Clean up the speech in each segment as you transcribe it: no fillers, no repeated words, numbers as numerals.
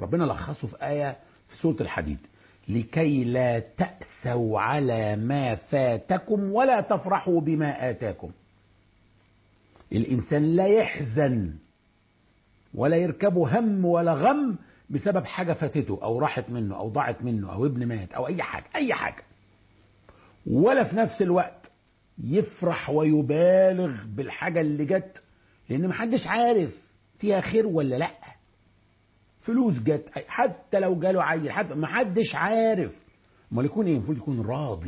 ربنا لخصه في آية في سورة الحديد: لكي لا تأسوا على ما فاتكم ولا تفرحوا بما آتاكم. الإنسان لا يحزن ولا يركبه هم ولا غم بسبب حاجة فاتته أو راحت منه أو ضاعت منه أو ابن مات أو أي حاجة، ولا في نفس الوقت يفرح ويبالغ بالحاجة اللي جت، لأن محدش عارف فيها خير ولا لأ. فلوس جت، حتى لو جاله عيل، حتى محدش عارف. امال يكون ايه؟ المفروض يكون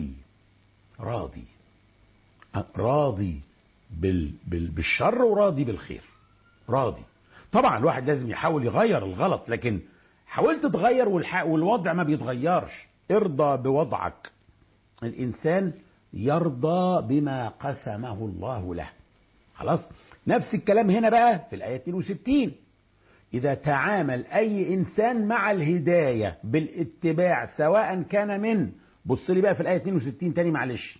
راضي بالشر وراضي بالخير، راضي. طبعا الواحد لازم يحاول يغير الغلط، لكن حاولت تغير والوضع ما بيتغيرش، ارضى بوضعك. الإنسان يرضى بما قسمه الله له. خلاص. نفس الكلام هنا بقى في الآية 62: إذا تعامل أي إنسان مع الهداية بالاتباع سواء كان من، بص لي بقى في الآية 62 تاني معلش: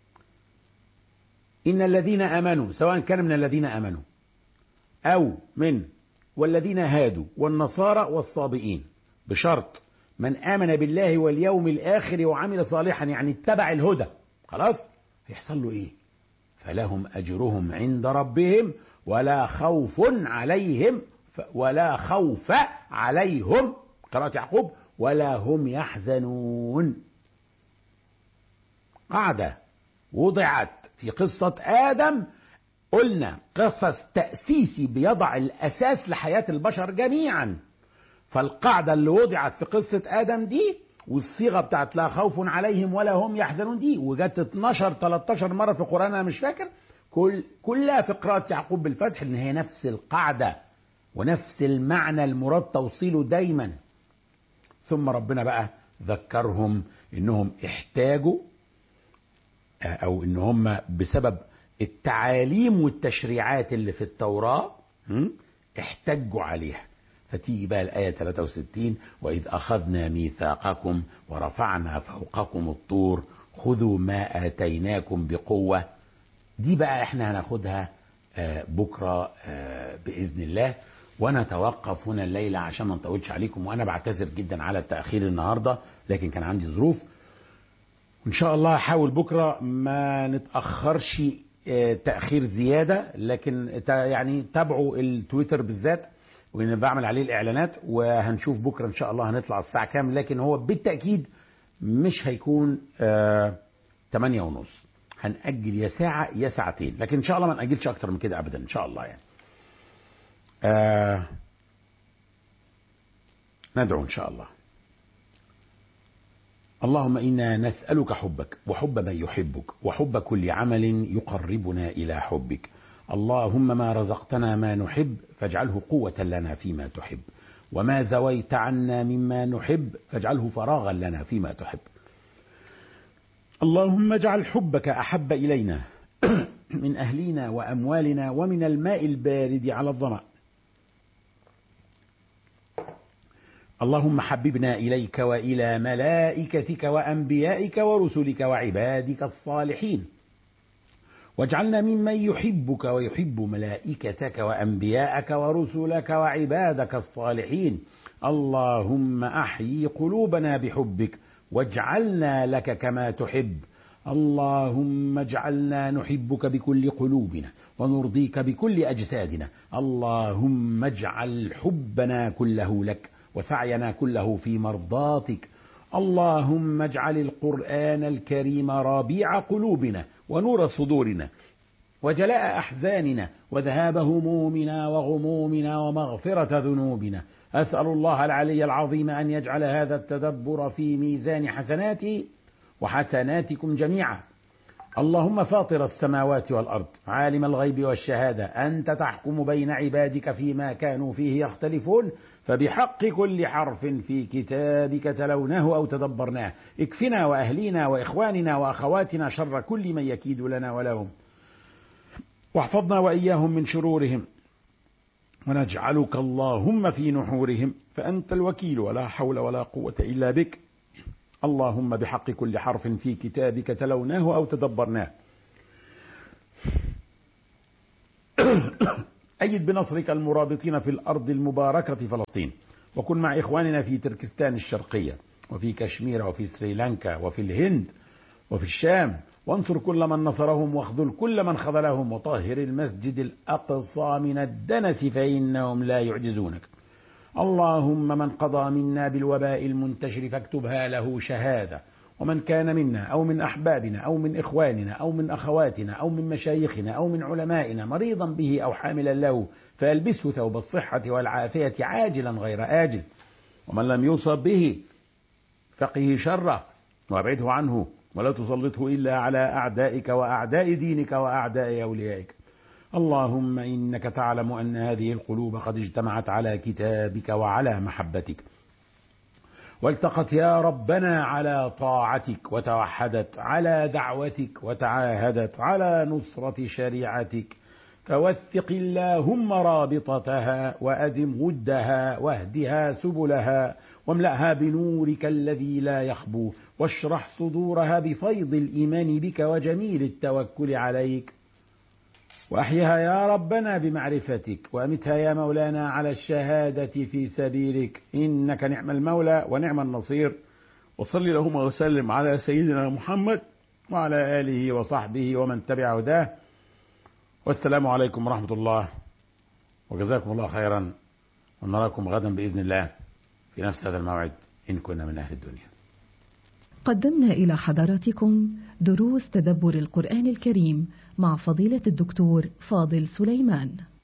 إن الذين آمنوا، سواء كان من الذين آمنوا أو من والذين هادوا والنصارى والصابئين، بشرط من آمن بالله واليوم الآخر وعمل صالحا، يعني اتبع الهدى، خلاص هيحصل له إيه؟ فلهم أجرهم عند ربهم ولا خوف عليهم قراءة يعقوب ولا هم يحزنون. قاعدة وضعت في قصة آدم، قلنا قصص تأسيسي بيضع الأساس لحياة البشر جميعا. فالقاعدة اللي وضعت في قصة آدم دي، والصيغة بتاعت لا خوف عليهم ولا هم يحزنون دي، وجت 12-13 مرة في القرآن أنا مش فاكر، كلها في قراءة يعقوب بالفتح، إن هي نفس القاعدة ونفس المعنى المراد توصيله دايما. ثم ربنا بقى ذكرهم إنهم احتاجوا، أو إن هم بسبب التعاليم والتشريعات اللي في التوراة احتجوا عليها. فتيجي بقى الآية 63: وإذ أخذنا ميثاقكم ورفعنا فوقكم الطور خذوا ما آتيناكم بقوة. دي بقى احنا هناخدها بكرة بإذن الله، ونتوقف هنا الليلة عشان ما نطولش عليكم. وأنا بعتذر جدا على التأخير النهاردة، لكن كان عندي ظروف. وإن شاء الله هحاول بكرة ما نتأخرش تأخير زيادة، لكن يعني تابعوا التويتر بالذات وأنا بعمل عليه الإعلانات، وهنشوف بكرة إن شاء الله هنطلع الساعة كام. لكن هو بالتأكيد مش هيكون 8:30، هنأجل يا ساعة يا ساعتين، لكن إن شاء الله ما نأجلش أكتر من كده أبدا إن شاء الله يعني. ندعو إن شاء الله. اللهم إنا نسألك حبك وحب من يحبك وحب كل عمل يقربنا إلى حبك. اللهم ما رزقتنا ما نحب فاجعله قوة لنا فيما تحب، وما زويت عنا مما نحب فاجعله فراغا لنا فيما تحب. اللهم اجعل حبك أحب إلينا من أهلنا وأموالنا ومن الماء البارد على الظمأ. اللهم حببنا إليك وإلى ملائكتك وأنبيائك ورسلك وعبادك الصالحين، واجعلنا ممن يحبك ويحب ملائكتك وأنبياءك ورسلك وعبادك الصالحين. اللهم أحيي قلوبنا بحبك واجعلنا لك كما تحب. اللهم اجعلنا نحبك بكل قلوبنا ونرضيك بكل أجسادنا. اللهم اجعل حبنا كله لك وسعينا كله في مرضاتك. اللهم اجعل القرآن الكريم ربيع قلوبنا ونور صدورنا وجلاء أحزاننا وذهاب همومنا وغمومنا ومغفرة ذنوبنا. أسأل الله العلي العظيم أن يجعل هذا التدبر في ميزان حسناتي وحسناتكم جميعا. اللهم فاطر السماوات والأرض عالم الغيب والشهادة، أنت تحكم بين عبادك فيما كانوا فيه يختلفون، فبحق كل حرف في كتابك تلوناه أو تدبرناه اكفنا وأهلينا وإخواننا وأخواتنا شر كل من يكيد لنا ولهم، واحفظنا وإياهم من شرورهم، ونجعلك اللهم في نحورهم، فأنت الوكيل ولا حول ولا قوة إلا بك. اللهم بحق كل حرف في كتابك تلوناه أو تدبرناه أيد بنصرك المرابطين في الأرض المباركة فلسطين، وكن مع إخواننا في تركستان الشرقية وفي كشمير وفي سريلانكا وفي الهند وفي الشام، وانصر كل من نصرهم واخذل كل من خذلهم، وطهر المسجد الأقصى من الدنس فإنهم لا يعجزونك. اللهم من قضى منا بالوباء المنتشر فاكتبها له شهادة، ومن كان منا أو من أحبابنا أو من إخواننا أو من أخواتنا أو من مشايخنا أو من علمائنا مريضا به أو حاملا له فيلبسه ثوب الصحة والعافية عاجلا غير آجل، ومن لم يصب به فقه شره وابعده عنه، ولا تسلطه إلا على أعدائك وأعداء دينك وأعداء أوليائك. اللهم إنك تعلم أن هذه القلوب قد اجتمعت على كتابك وعلى محبتك، والتقت يا ربنا على طاعتك، وتوحدت على دعوتك، وتعاهدت على نصرة شريعتك، فوثق اللهم رابطتها وأدم ودها واهدها سبلها، واملأها بنورك الذي لا يخبو، واشرح صدورها بفيض الإيمان بك وجميل التوكل عليك، وأحيها يا ربنا بمعرفتك، وأمتها يا مولانا على الشهادة في سبيلك، إنك نعم المولى ونعم النصير. وصل اللهم وسلم على سيدنا محمد وعلى آله وصحبه ومن تبع هداه، والسلام عليكم ورحمة الله، وجزاكم الله خيرا، ونراكم غدا بإذن الله في نفس هذا الموعد إن كنا من أهل الدنيا. قدمنا إلى حضراتكم دروس تدبر القرآن الكريم مع فضيلة الدكتور فاضل سليمان.